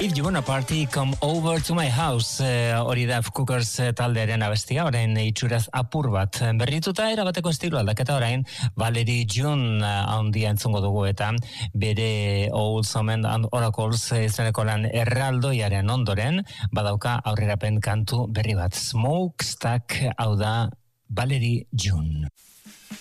If you wanna party, come over to my house. Hori da Cookers taldearen abestia, orain itxuraz apur bat berrituta erabateko estilo aldaketa orain Valerie June handia entzungo dugu eta bere Old Summon and Oracles izeneko lan erraldoiaren ondoren badauka aurrerapen kantu berri bat. Smokestack hau da Valerie June.